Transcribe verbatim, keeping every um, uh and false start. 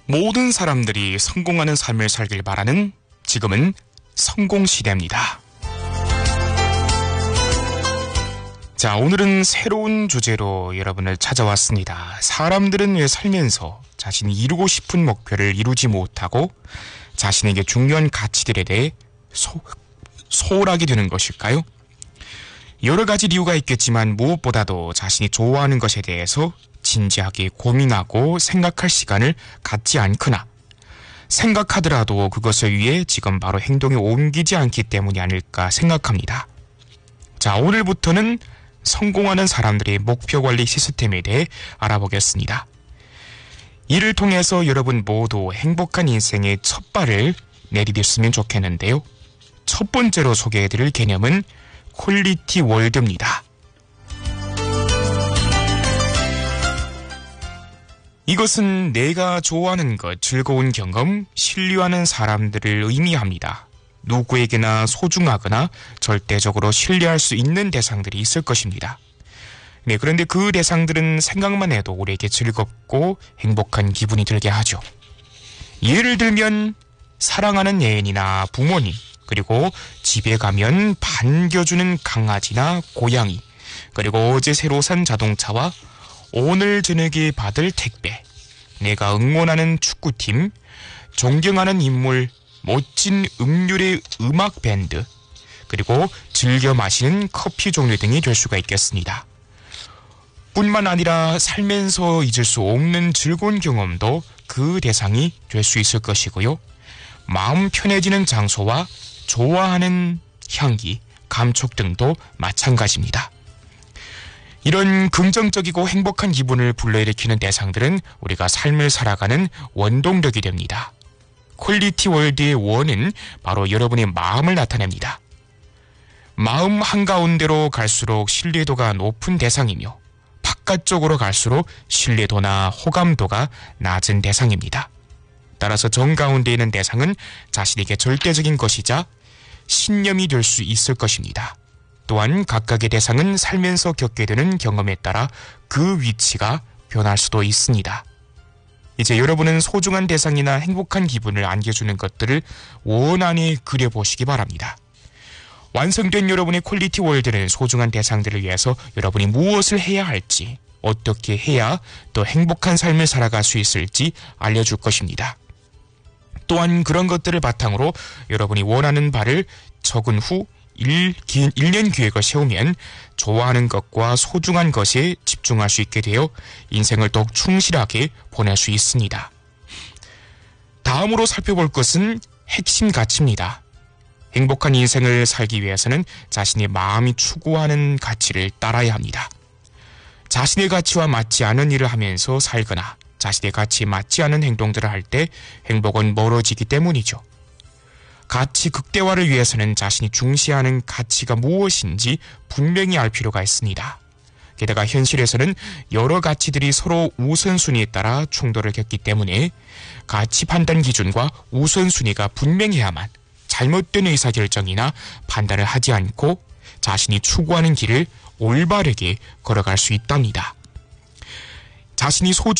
모든 사람들이 성공하는 삶을 살길 바라는 지금은 성공 시대입니다. 자, 오늘은 새로운 주제로 여러분을 찾아왔습니다. 사람들은 왜 살면서 자신이 이루고 싶은 목표를 이루지 못하고 자신에게 중요한 가치들에 대해 소, 소홀하게 되는 것일까요? 여러 가지 이유가 있겠지만 무엇보다도 자신이 좋아하는 것에 대해서 진지하게 고민하고 생각할 시간을 갖지 않거나 생각하더라도 그것을 위해 지금 바로 행동에 옮기지 않기 때문이 아닐까 생각합니다. 자, 오늘부터는 성공하는 사람들의 목표 관리 시스템에 대해 알아보겠습니다. 이를 통해서 여러분 모두 행복한 인생의 첫 발을 내디뎠으면 좋겠는데요. 첫 번째로 소개해드릴 개념은 퀄리티 월드입니다. 이것은 내가 좋아하는 것, 즐거운 경험, 신뢰하는 사람들을 의미합니다. 누구에게나 소중하거나 절대적으로 신뢰할 수 있는 대상들이 있을 것입니다. 네, 그런데 그 대상들은 생각만 해도 우리에게 즐겁고 행복한 기분이 들게 하죠. 예를 들면 사랑하는 애인이나 부모님, 그리고 집에 가면 반겨주는 강아지나 고양이, 그리고 어제 새로 산 자동차와 오늘 저녁에 받을 택배, 내가 응원하는 축구팀, 존경하는 인물, 멋진 음률의 음악 밴드, 그리고 즐겨 마시는 커피 종류 등이 될 수가 있겠습니다. 뿐만 아니라 살면서 잊을 수 없는 즐거운 경험도 그 대상이 될 수 있을 것이고요. 마음 편해지는 장소와 좋아하는 향기, 감촉 등도 마찬가지입니다. 이런 긍정적이고 행복한 기분을 불러일으키는 대상들은 우리가 삶을 살아가는 원동력이 됩니다. 퀄리티 월드의 원은 바로 여러분의 마음을 나타냅니다. 마음 한가운데로 갈수록 신뢰도가 높은 대상이며 바깥쪽으로 갈수록 신뢰도나 호감도가 낮은 대상입니다. 따라서 정가운데 있는 대상은 자신에게 절대적인 것이자 신념이 될 수 있을 것입니다. 또한 각각의 대상은 살면서 겪게 되는 경험에 따라 그 위치가 변할 수도 있습니다. 이제 여러분은 소중한 대상이나 행복한 기분을 안겨주는 것들을 원안에 그려보시기 바랍니다. 완성된 여러분의 퀄리티 월드는 소중한 대상들을 위해서 여러분이 무엇을 해야 할지, 어떻게 해야 더 행복한 삶을 살아갈 수 있을지 알려줄 것입니다. 또한 그런 것들을 바탕으로 여러분이 원하는 바를 적은 후 일, 긴 일 년 계획을 세우면 좋아하는 것과 소중한 것에 집중할 수 있게 되어 인생을 더욱 충실하게 보낼 수 있습니다. 다음으로 살펴볼 것은 핵심 가치입니다. 행복한 인생을 살기 위해서는 자신의 마음이 추구하는 가치를 따라야 합니다. 자신의 가치와 맞지 않은 일을 하면서 살거나 자신의 가치에 맞지 않은 행동들을 할 때 행복은 멀어지기 때문이죠. 가치 극대화를 위해서는 자신이 중시하는 가치가 무엇인지 분명히 알 필요가 있습니다. 게다가 현실에서는 여러 가치들이 서로 우선순위에 따라 충돌을 겪기 때문에 가치 판단 기준과 우선순위가 분명해야만 잘못된 의사결정이나 판단을 하지 않고 자신이 추구하는 길을 올바르게 걸어갈 수 있답니다. 자신이 소중